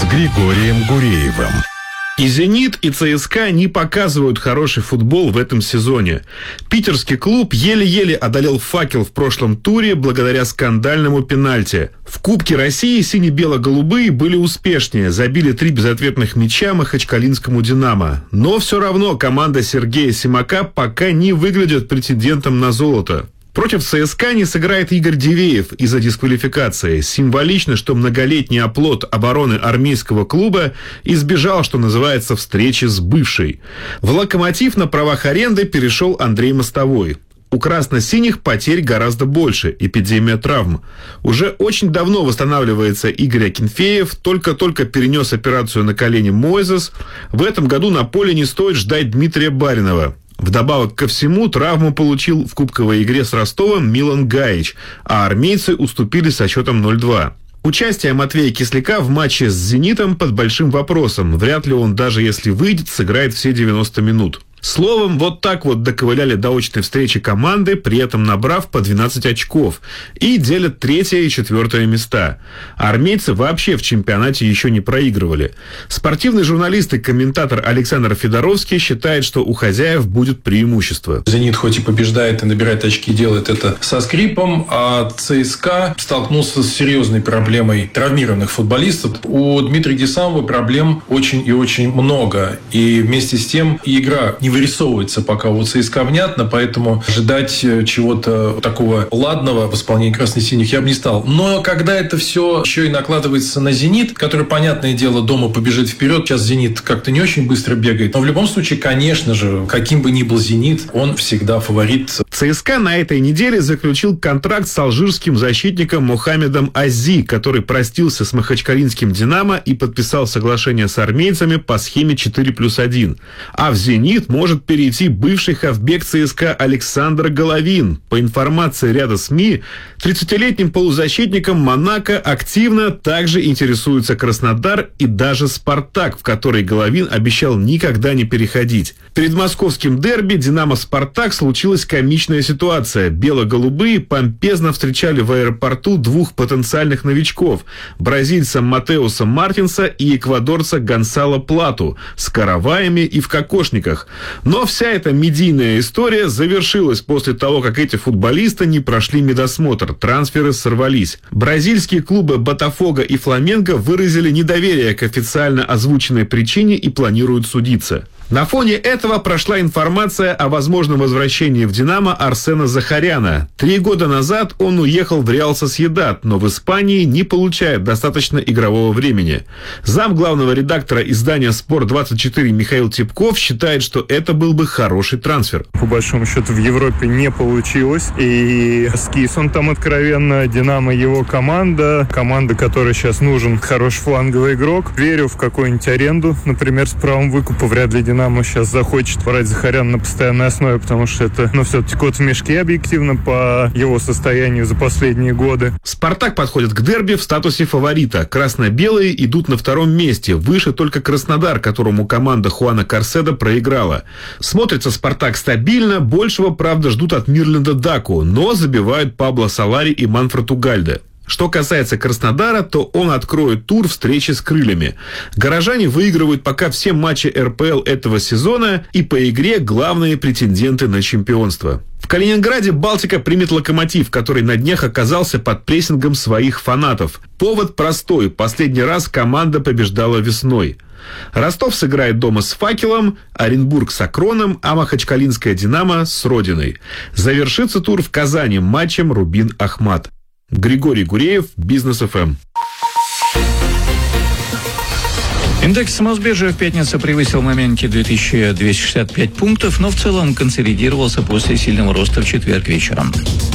Григорием Гуреевым. И «Зенит», и ЦСКА не показывают хороший футбол в этом сезоне. Питерский клуб еле-еле одолел «Факел» в прошлом туре благодаря скандальному пенальти. В Кубке России сине-бело-голубые были успешнее, забили 3 безответных мяча махачкалинскому «Динамо». Но все равно команда Сергея Симака пока не выглядит претендентом на золото. Против ЦСКА не сыграет Игорь Дивеев из-за дисквалификации. Символично, что многолетний оплот обороны армейского клуба избежал, что называется, встречи с бывшей. В «Локомотив» на правах аренды перешел Андрей Мостовой. У красно-синих потерь гораздо больше, эпидемия травм. Уже очень давно восстанавливается Игорь Акинфеев, только-только перенес операцию на колене Мойзес. В этом году на поле не стоит ждать Дмитрия Баринова. Вдобавок ко всему, травму получил в кубковой игре с Ростовом Милан Гаич, а армейцы уступили со счетом 0-2. Участие Матвея Кисляка в матче с «Зенитом» под большим вопросом. Вряд ли он, даже если выйдет, сыграет все 90 минут. Словом, вот так вот доковыляли до очной встречи команды, при этом набрав по 12 очков, и делят 3 и 4 места. Армейцы вообще в чемпионате еще не проигрывали. Спортивный журналист и комментатор Александр Федоровский считает, что у хозяев будет преимущество. «Зенит» хоть и побеждает и набирает очки, делает это со скрипом, а ЦСКА столкнулся с серьезной проблемой травмированных футболистов. У Дмитрия Гесамова проблем очень и очень много. И вместе с тем игра не вырисовывается пока у ЦСКА внятно, поэтому ожидать чего-то такого ладного в исполнении красно-синих я бы не стал. Но когда это все еще и накладывается на «Зенит», который, понятное дело, дома побежит вперед, сейчас «Зенит» как-то не очень быстро бегает, но в любом случае, конечно же, каким бы ни был «Зенит», он всегда фаворит. ЦСКА на этой неделе заключил контракт с алжирским защитником Мохаммедом Ази, который простился с махачкалинским «Динамо» и подписал соглашение с армейцами по схеме 4+1. А в «Зенит» может перейти бывший хавбек ЦСКА Александр Головин. По информации ряда СМИ, 30-летним полузащитником Монако активно также интересуется Краснодар и даже «Спартак», в который Головин обещал никогда не переходить. Перед московским дерби «Динамо-Спартак» случилась комичная ситуация. Бело-голубые помпезно встречали в аэропорту 2 потенциальных новичков – бразильца Матеуса Мартинса и эквадорца Гонсало Плату с караваями и в кокошниках. Но вся эта медийная история завершилась после того, как эти футболисты не прошли медосмотр, трансферы сорвались. Бразильские клубы «Ботафого» и «Фламенго» выразили недоверие к официально озвученной причине и планируют судиться. На фоне этого прошла информация о возможном возвращении в «Динамо» Арсена Захаряна. 3 года назад он уехал в «Реал Сосьедад», но в Испании не получает достаточно игрового времени. Зам главного редактора издания «Спорт-24» Михаил Типков считает, что это был бы хороший трансфер. По большому счету в Европе не получилось. И скис он там откровенно. «Динамо» его команда, которой сейчас нужен хороший фланговый игрок. Верю в какую-нибудь аренду, например, с правом выкупа. Вряд ли «Динамо» сейчас захочет брать Захаряна на постоянной основе, потому что это, все-таки кот в мешке объективно по его состоянию за последние годы. «Спартак» подходит к дерби в статусе фаворита. Красно-белые идут на 2-м месте. Выше только Краснодар, которому команда Хуана Карседо проиграла. Смотрится «Спартак» стабильно. Большего, правда, ждут от Мирленда Даку, но забивают Пабло Солари и Манфред Угальде. Что касается Краснодара, то он откроет тур встречи с крыльями. Горожане выигрывают пока все матчи РПЛ этого сезона и по игре главные претенденты на чемпионство. В Калининграде «Балтика» примет «Локомотив», который на днях оказался под прессингом своих фанатов. Повод простой. Последний раз команда побеждала весной. Ростов сыграет дома с «Факелом», Оренбург с «Акроном», а махачкалинская «Динамо» с «Родиной». Завершится тур в Казани матчем «Рубин-Ахмат». Григорий Гуреев, Бизнес ФМ. Индекс Мосбиржи в пятницу превысил в моменте 2265 пунктов, но в целом консолидировался после сильного роста в четверг вечером.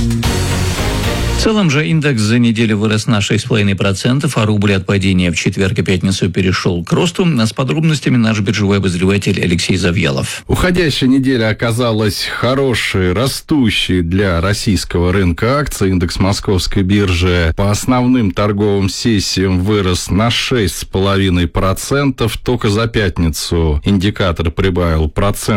В целом же индекс за неделю вырос на 6,5%, а рубль от падения в четверг и пятницу перешел к росту. С подробностями наш биржевой обозреватель Алексей Завьялов. Уходящая неделя оказалась хорошей, растущей для российского рынка акций. Индекс Московской биржи по основным торговым сессиям вырос на 6,5%. Только за пятницу индикатор прибавил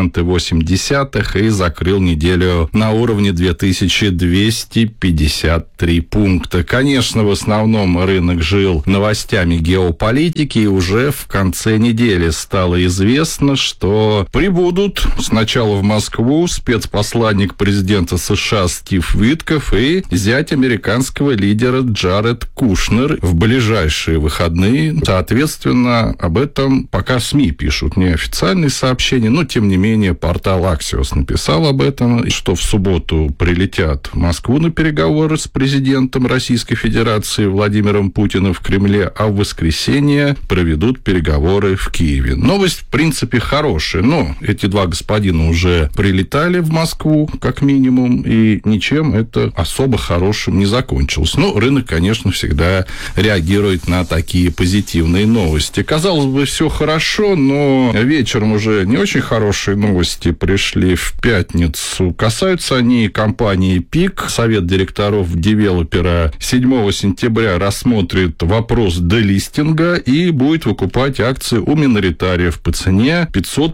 0,8% и закрыл неделю на уровне 2250 63 пункта. Конечно, в основном рынок жил новостями геополитики, и уже в конце недели стало известно, что прибудут сначала в Москву спецпосланник президента США Стив Витков и зять американского лидера Джаред Кушнер в ближайшие выходные. Соответственно, об этом пока СМИ пишут, неофициальные сообщения, но, тем не менее, портал Axios написал об этом, что в субботу прилетят в Москву на переговоры с президентом Российской Федерации Владимиром Путиным в Кремле, а в воскресенье проведут переговоры в Киеве. Новость, в принципе, хорошая, но эти два господина уже прилетали в Москву, как минимум, и ничем это особо хорошим не закончилось. Но рынок, конечно, всегда реагирует на такие позитивные новости. Казалось бы, все хорошо, но вечером уже не очень хорошие новости пришли в пятницу. Касаются они компании ПИК. Совет директоров девелопера 7 сентября рассмотрит вопрос делистинга и будет выкупать акции у миноритариев по цене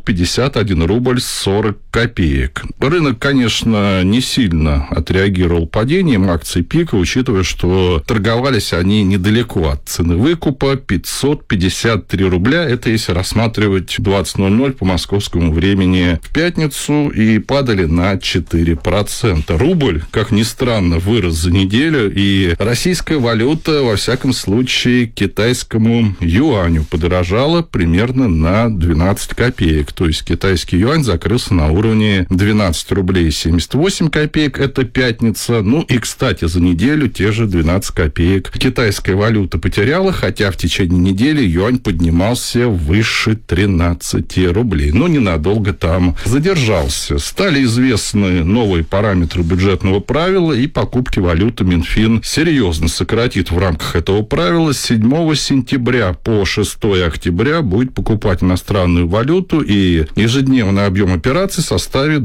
551 рубль 40 копеек. Рынок, конечно, не сильно отреагировал падением акций ПИКа, учитывая, что торговались они недалеко от цены выкупа 553 рубля. Это если рассматривать 20:00 по московскому времени в пятницу, и падали на 4%. Рубль, как ни странно, вырос за неделю, и российская валюта, во всяком случае, китайскому юаню подорожала примерно на 12 копеек. То есть китайский юань закрылся на уровне 12 рублей 78 копеек. Это пятница. Ну и, кстати, за неделю те же 12 копеек китайская валюта потеряла, хотя в течение недели юань поднимался выше 13 рублей. Но ненадолго там задержался. Стали известны новые параметры бюджетного правила, и покупки валюты Минфин серьезно сократит в рамках этого правила. С 7 сентября по 6 октября будет покупать иностранную валюту, и ежедневный объем операций составит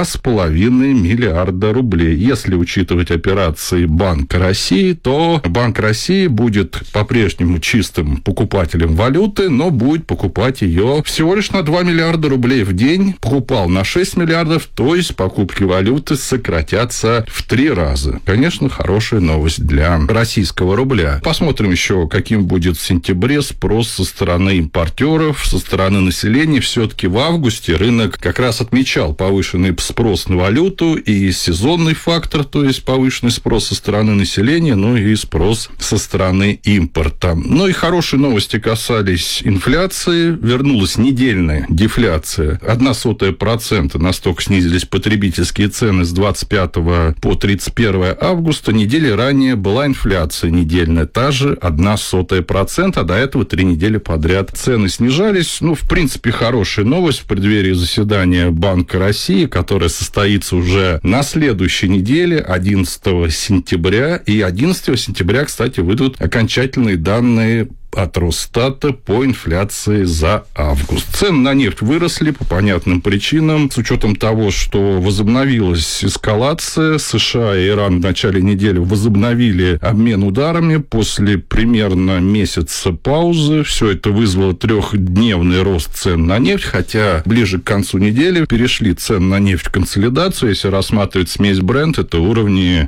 2,5 миллиарда рублей. Если учитывать операции Банка России, то Банк России будет по-прежнему чистым покупателем валюты, но будет покупать ее всего лишь на 2 миллиарда рублей в день. Покупал на 6 миллиардов, то есть покупки валюты сократятся в 3 раза. Конечно, хорошая новость для российского рубля. Посмотрим еще, каким будет в сентябре спрос со стороны импортеров, со стороны населения. Все-таки в августе рынок как раз отмечал повышенный спрос на валюту и сезонный фактор, то есть повышенный спрос со стороны населения, ну и спрос со стороны импорта. Ну и хорошие новости касались инфляции. Вернулась недельная дефляция. 0,01%. Настолько снизились потребительские цены с 25 по 31 августа. Недели ранее была инфляция недельная, та же 0,01%, а до этого 3 недели подряд цены снижались. Ну, в принципе, хорошая новость в преддверии заседания Банка России, которое состоится уже на следующей неделе, 11 сентября. И 11 сентября, кстати, выйдут окончательные данные от Росстата по инфляции за август. Цены на нефть выросли по понятным причинам, с учетом того, что возобновилась эскалация. США и Иран в начале недели возобновили обмен ударами после примерно месяца паузы. Все это вызвало 3-дневный рост цен на нефть, хотя ближе к концу недели перешли цены на нефть в консолидацию. Если рассматривать смесь Brent, это уровни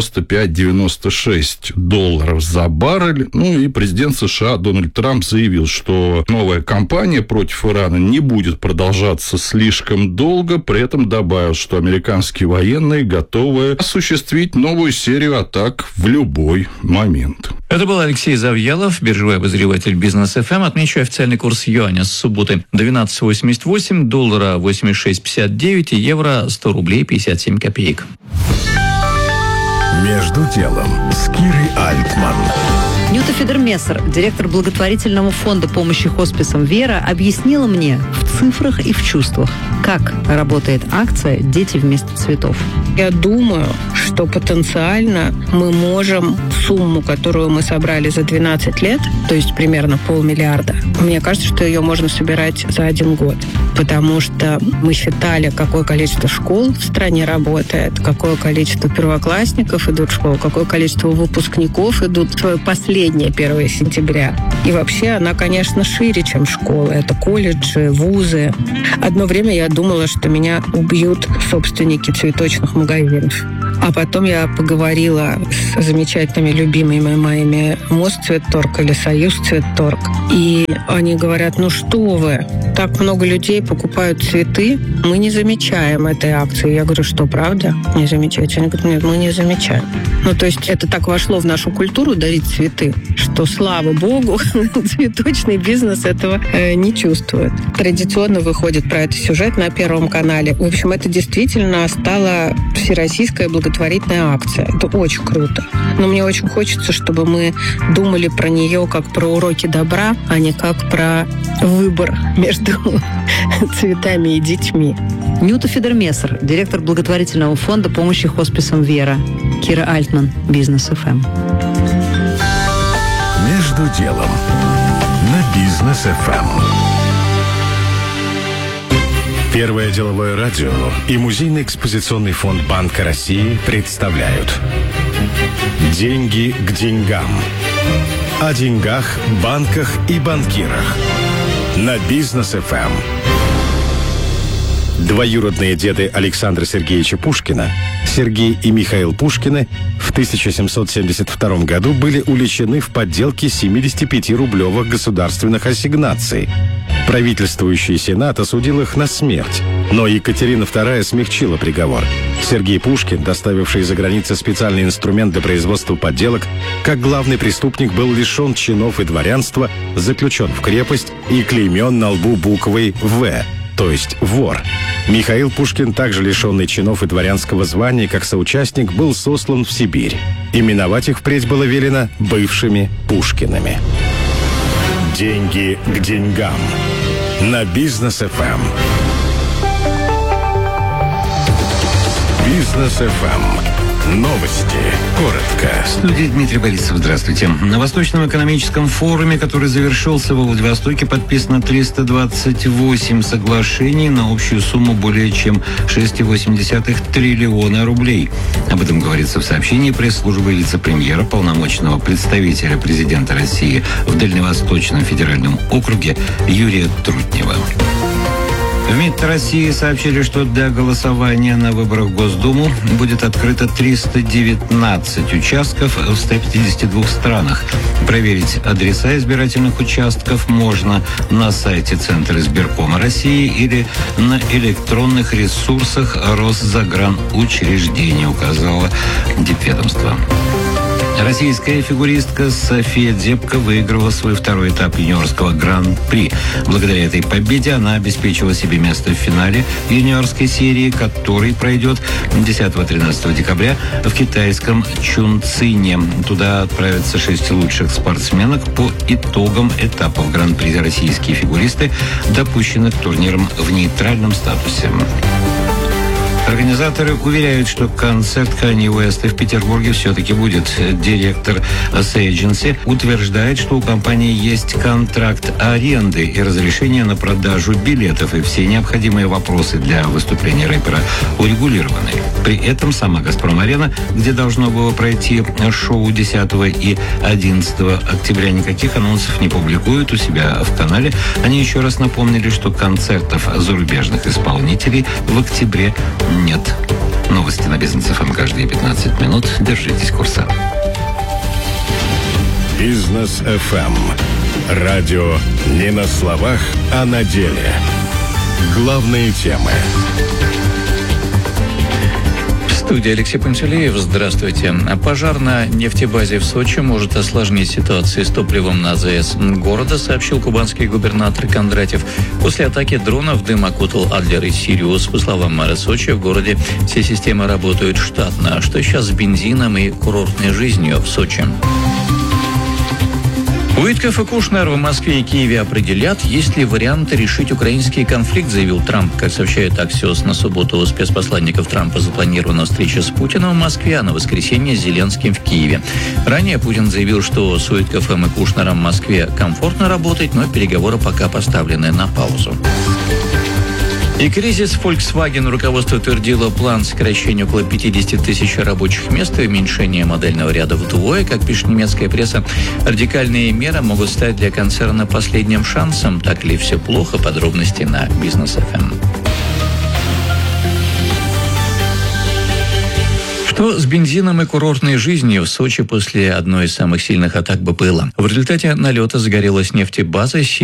95-96 долларов за баррель. Ну и президент США Дональд Трамп заявил, что новая кампания против Ирана не будет продолжаться слишком долго, при этом добавил, что американские военные готовы осуществить новую серию атак в любой момент. Это был Алексей Завьялов, биржевой обозреватель Бизнес ФМ. Отмечу официальный курс юаня с субботы 12,88, доллара 86,59 и евро 100 рублей 57 копеек. Между делом с Кирой Альтман. Нюта Федермессер, директор благотворительного фонда помощи хосписам «Вера», объяснила мне в цифрах и в чувствах, как работает акция «Дети вместо цветов». Я думаю, что потенциально мы можем сумму, которую мы собрали за 12 лет, то есть примерно 500 миллиона, мне кажется, что ее можно собирать за 1 год. Потому что мы считали, какое количество школ в стране работает, какое количество первоклассников идут в школу, какое количество выпускников идут в свое последнее 1 сентября. И вообще она, конечно, шире, чем школа. Это колледжи, вузы. Одно время я думала, что меня убьют собственники цветочных магазинов. А потом я поговорила с замечательными, любимыми моими Мосцветторг или Союзцветторг. И они говорят, ну что вы, так много людей покупают цветы, мы не замечаем этой акции. Я говорю, что, правда? Не замечаете? Они говорят, нет, мы не замечаем. Ну, то есть это так вошло в нашу культуру дарить цветы, что, слава богу, цветочный бизнес этого не чувствует. Традиционно выходит про это сюжет на Первом канале. В общем, это действительно стала всероссийская благотворительная акция. Это очень круто. Но мне очень хочется, чтобы мы думали про нее как про уроки добра, а не как про выбор между цветами и детьми. Нюта Федермессер, директор благотворительного фонда помощи хосписам «Вера». Кира Альтман, Бизнес ФМ. Между делом на Бизнес ФМ. Первое деловое радио и Музейный экспозиционный фонд Банка России представляют «Деньги к деньгам». О деньгах, банках и банкирах. На Бизнес ФМ. Двоюродные деды Александра Сергеевича Пушкина, Сергей и Михаил Пушкины, в 1772 году были уличены в подделке 75-рублевых государственных ассигнаций. Правительствующий Сенат осудил их на смерть, но Екатерина II смягчила приговор. Сергей Пушкин, доставивший из-за границы специальный инструмент для производства подделок, как главный преступник был лишен чинов и дворянства, заключен в крепость и клеймен на лбу буквой «В», то есть «вор». Михаил Пушкин, также лишенный чинов и дворянского звания, как соучастник, был сослан в Сибирь. Именовать их впредь было велено бывшими Пушкиными. Деньги к деньгам. На Бизнес ФМ. Бизнес ФМ. Новости. Коротко. В студии Дмитрий Борисов. Здравствуйте. На Восточном экономическом форуме, который завершился во Владивостоке, подписано 328 соглашений на общую сумму более чем 6,8 триллиона рублей. Об этом говорится в сообщении пресс-службы вице-премьера, полномочного представителя президента России в Дальневосточном федеральном округе Юрия Трутнева. В МИД России сообщили, что для голосования на выборах в Госдуму будет открыто 319 участков в 152 странах. Проверить адреса избирательных участков можно на сайте Центра избиркома России или на электронных ресурсах Росзагранучреждения, указало Дипведомство. Российская фигуристка София Дзепко выиграла свой второй этап юниорского гран-при. Благодаря этой победе она обеспечила себе место в финале юниорской серии, который пройдет 10-13 декабря в китайском Чунцине. Туда отправятся 6 лучших спортсменок по итогам этапов гран-при. Российские фигуристы допущены к турнирам в нейтральном статусе. Организаторы уверяют, что концерт Канье Уэста в Петербурге все-таки будет. Директор Agency утверждает, что у компании есть контракт аренды и разрешение на продажу билетов, и все необходимые вопросы для выступления рэпера урегулированы. При этом сама «Газпром-арена», где должно было пройти шоу 10 и 11 октября, никаких анонсов не публикует у себя в канале. Они еще раз напомнили, что концертов зарубежных исполнителей в октябре нет. Новости на Бизнес ФМ каждые 15 минут. Держитесь курса. Бизнес ФМ. Радио не на словах, а на деле. Главные темы. В студии Алексей Пантелеев. Здравствуйте. Пожар на нефтебазе в Сочи может осложнить ситуацию с топливом на АЗС города, сообщил кубанский губернатор Кондратьев. После атаки дронов дым окутал Адлер и Сириус. По словам мэра Сочи, в городе все системы работают штатно. Что сейчас с бензином и курортной жизнью в Сочи? Уитков и Кушнер в Москве и Киеве определят, есть ли варианты решить украинский конфликт, заявил Трамп. Как сообщает Аксиос, на субботу у спецпосланников Трампа запланирована встреча с Путиным в Москве, а на воскресенье с Зеленским в Киеве. Ранее Путин заявил, что с Уитковым и Кушнером в Москве комфортно работать, но переговоры пока поставлены на паузу. И кризис Volkswagen. Руководство утвердило план сокращения около 50 тысяч рабочих мест и уменьшения модельного ряда вдвое. Как пишет немецкая пресса, радикальные меры могут стать для концерна последним шансом. Так ли все плохо? Подробности на Бизнес ФМ. Что с бензином и курортной жизнью в Сочи после одной из самых сильных атак БПЛА? В результате налета загорелась нефтебаза.